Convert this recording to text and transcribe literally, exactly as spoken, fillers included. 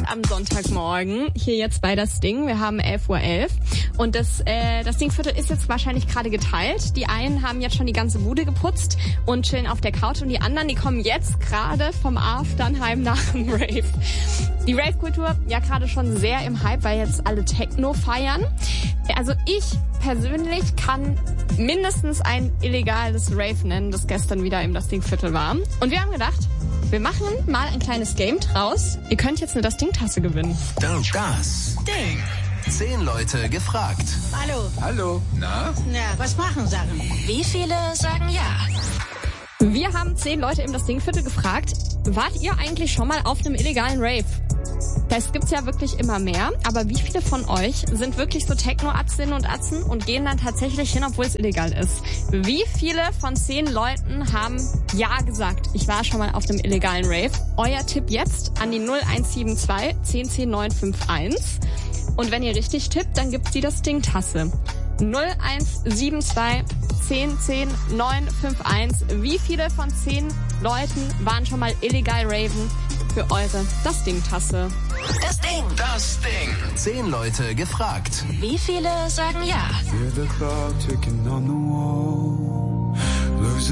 am Sonntagmorgen hier jetzt bei Das Ding. Wir haben elf Uhr elf und das, äh, das Dingviertel ist jetzt wahrscheinlich gerade geteilt. Die einen haben jetzt schon die ganze Bude geputzt und chillen auf der Couch und die anderen, die kommen jetzt gerade vom Afternheim nach dem Rave. Die Rave-Kultur ja gerade schon sehr im Hype, weil jetzt alle Techno feiern. Also ich persönlich kann mindestens ein illegales Rave nennen, das gestern wieder im Das Ding-Viertel war. Und wir haben gedacht, wir machen mal ein kleines Game draus. Ihr könnt jetzt eine Das Ding-Tasse gewinnen. Das Ding. Zehn Leute gefragt. Hallo. Hallo. Na? Na, was machen Sachen? Wie viele sagen ja? Wir haben zehn Leute im Das Ding-Viertel gefragt, wart ihr eigentlich schon mal auf einem illegalen Rave? Das gibt's ja wirklich immer mehr, aber wie viele von euch sind wirklich so Techno-Atzinnen und Atzen und gehen dann tatsächlich hin, obwohl es illegal ist? Wie viele von zehn Leuten haben ja gesagt, ich war schon mal auf einem illegalen Rave? Euer Tipp jetzt an die null eins sieben zwei zehn zehn neun fünf eins. Und wenn ihr richtig tippt, dann gibt's die Das Ding-Tasse. null eins sieben zwei zehn zehn neun fünf eins. Wie viele von zehn Leuten waren schon mal illegal raven für eure Das Ding-Tasse? Das Ding. Das Ding. Zehn Leute gefragt. Wie viele sagen ja? Feel the clock ticking on the wall.